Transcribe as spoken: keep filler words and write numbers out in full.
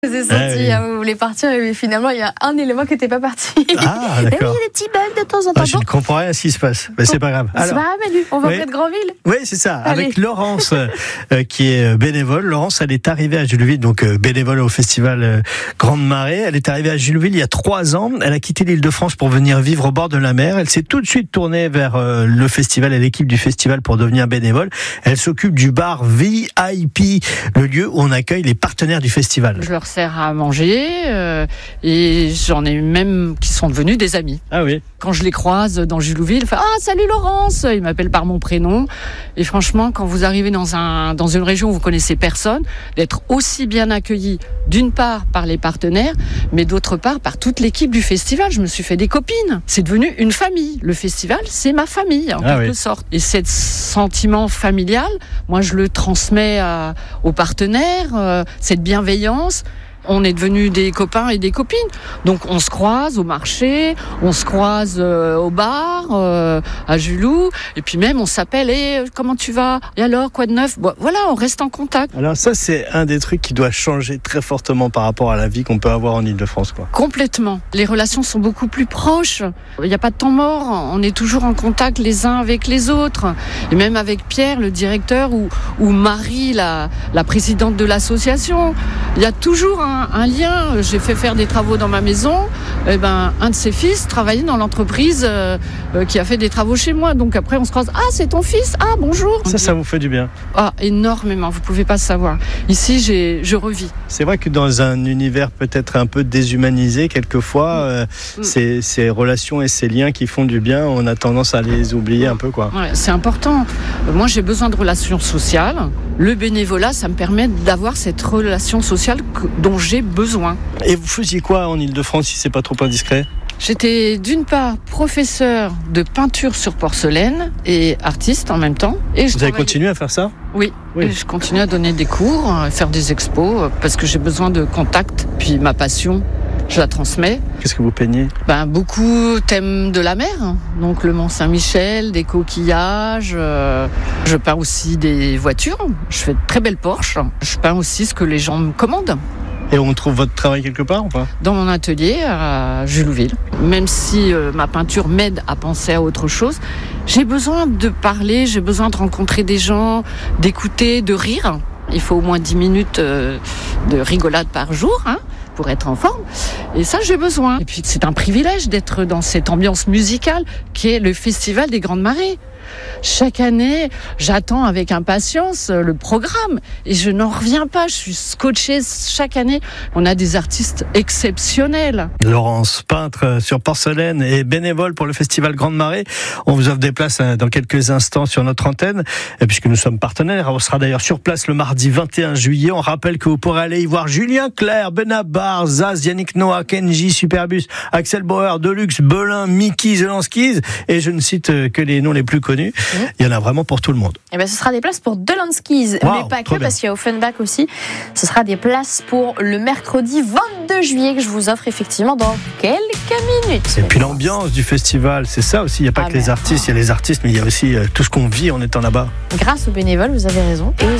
Vous sorti, ah, oui. hein, vous voulez partir, mais finalement, il y a un élément qui n'était pas parti. Ah, d'accord. Et oui, il y a des petits bugs de temps en temps. Ah, je ne comprends rien à ce qui se passe. Mais c'est pas grave. C'est pas grave, Manu. On va oui. auprès de Granville. Oui, c'est ça. Allez. Avec Laurence, euh, qui est bénévole. Laurence, elle est arrivée à Julleville, donc euh, bénévole au festival euh, Grande Marée. Elle est arrivée à Julleville il y a trois ans. Elle a quitté l'Île-de-France pour venir vivre au bord de la mer. Elle s'est tout de suite tournée vers euh, le festival et l'équipe du festival pour devenir bénévole. Elle s'occupe du bar V I P, le lieu où on accueille les partenaires du festival. Je leur sers à manger euh, et j'en ai même qui sont devenus des amis. Ah oui. Quand je les croise dans Julleville, ah salut Laurence, ils m'appellent par mon prénom. Et franchement, quand vous arrivez dans un dans une région où vous connaissez personne, d'être aussi bien accueilli d'une part par les partenaires, mais d'autre part par toute l'équipe du festival. Je me suis fait des copines. C'est devenu une famille. Le festival, c'est ma famille en ah quelque oui. sorte. Et ce sentiment familial, moi je le transmets à, aux partenaires. Euh, cette bienveillance. On est devenus des copains et des copines. Donc on se croise au marché, on se croise euh, au bar, euh, à Julou, et puis même on s'appelle, et hey, comment tu vas ? Et alors, quoi de neuf ? Bon, voilà, on reste en contact. Alors ça, c'est un des trucs qui doit changer très fortement par rapport à la vie qu'on peut avoir en Île-de-France, quoi. Complètement. Les relations sont beaucoup plus proches. Il n'y a pas de temps mort. On est toujours en contact les uns avec les autres. Et même avec Pierre, le directeur, ou, ou Marie, la, la présidente de l'association. Il y a toujours un Un, un lien. J'ai fait faire des travaux dans ma maison. Et ben, un de ses fils travaillait dans l'entreprise euh, euh, qui a fait des travaux chez moi. Donc après, on se croise. Ah, c'est ton fils. Ah, bonjour. Ça, ça vous fait du bien. Ah, énormément. Vous pouvez pas savoir. Ici, j'ai, je revis. C'est vrai que dans un univers peut-être un peu déshumanisé, quelquefois, euh, mmh. ces, ces relations et ces liens qui font du bien, on a tendance à les oublier un peu, quoi. Ouais, c'est important. Moi, j'ai besoin de relations sociales. Le bénévolat, ça me permet d'avoir cette relation sociale que, dont j'ai besoin. Et vous faisiez quoi en Île-de-France, si c'est pas trop indiscret ? J'étais d'une part professeur de peinture sur porcelaine et artiste en même temps. Et je vous avez continué à faire ça ? Oui, oui. Et je continue à donner des cours, à faire des expos, parce que j'ai besoin de contact. Puis ma passion, je la transmets. Qu'est-ce que vous peignez ? Ben, beaucoup thèmes de la mer, donc le Mont Saint-Michel, des coquillages. Euh, je peins aussi des voitures, je fais de très belles Porsche. Je peins aussi ce que les gens me commandent. Et on trouve votre travail quelque part ou pas ? Dans mon atelier à Jullouville. Même si euh, ma peinture m'aide à penser à autre chose, j'ai besoin de parler, j'ai besoin de rencontrer des gens, d'écouter, de rire. Il faut au moins dix minutes euh, de rigolade par jour, hein, pour être en forme. Et ça, j'ai besoin. Et puis, c'est un privilège d'être dans cette ambiance musicale qui est le Festival des Grandes Marées. Chaque année, j'attends avec impatience le programme et je n'en reviens pas. Je suis scotchée chaque année. On a des artistes exceptionnels. Laurence, peintre sur porcelaine et bénévole pour le Festival Grande Marée. On vous offre des places dans quelques instants sur notre antenne, puisque nous sommes partenaires. On sera d'ailleurs sur place le mardi vingt et un juillet. On rappelle que vous pourrez aller y voir Julien Clerc, Benabar, Zaz, Yannick Noah, Kenji, Superbus, Axel Bauer, Deluxe, Belin, Mickey, Zelenskis, et je ne cite que les noms les plus connus. Mmh. Il y en a vraiment pour tout le monde. Et ben, ce sera des places pour Delenskis, wow, mais pas que, parce qu'il y a Offenbach aussi. Ce sera des places pour le mercredi vingt-deux juillet que je vous offre effectivement dans quelques minutes. Et puis l'ambiance du festival, c'est ça aussi. Il n'y a pas ah que mais... les artistes, il y a les artistes, mais il y a aussi tout ce qu'on vit en étant là-bas. Grâce aux bénévoles, vous avez raison. Et